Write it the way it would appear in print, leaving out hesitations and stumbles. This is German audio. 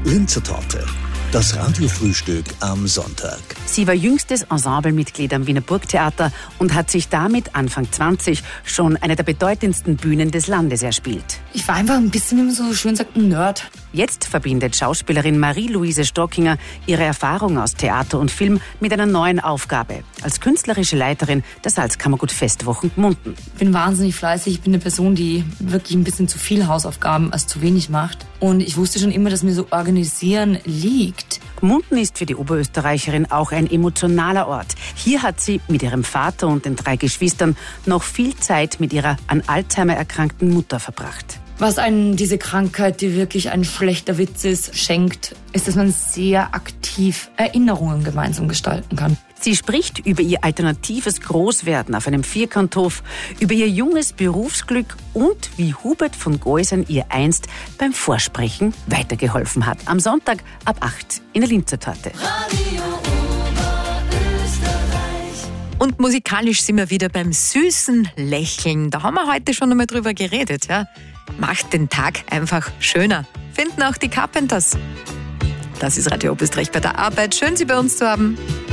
Linzer Torte. Das Radiofrühstück am Sonntag. Sie war jüngstes Ensemblemitglied am Wiener Burgtheater und hat sich damit Anfang 20 schon eine der bedeutendsten Bühnen des Landes erspielt. Ich war einfach ein bisschen, wie man so schön sagt, ein Nerd. Jetzt verbindet Schauspielerin Marie-Louise Stockinger ihre Erfahrung aus Theater und Film mit einer neuen Aufgabe als künstlerische Leiterin der Salzkammergut Festwochen Gmunden. Ich bin wahnsinnig fleißig. Ich bin eine Person, die wirklich ein bisschen zu viel Hausaufgaben als zu wenig macht. Und ich wusste schon immer, dass mir so Organisieren liegt. Gmunden ist für die Oberösterreicherin auch ein emotionaler Ort. Hier hat sie mit ihrem Vater und den 3 Geschwistern noch viel Zeit mit ihrer an Alzheimer erkrankten Mutter verbracht. Was einen diese Krankheit, die wirklich ein schlechter Witz ist, schenkt, ist, dass man sehr aktiv Erinnerungen gemeinsam gestalten kann. Sie spricht über ihr alternatives Großwerden auf einem Vierkanthof, über ihr junges Berufsglück und wie Hubert von Geusern ihr einst beim Vorsprechen weitergeholfen hat. Am Sonntag ab 8 in der Linzer Torte. Und musikalisch sind wir wieder beim süßen Lächeln. Da haben wir heute schon einmal drüber geredet. Ja? Macht den Tag einfach schöner. Finden auch die Carpenters. Das ist Radio Oberösterreich bei der Arbeit. Schön, Sie bei uns zu haben.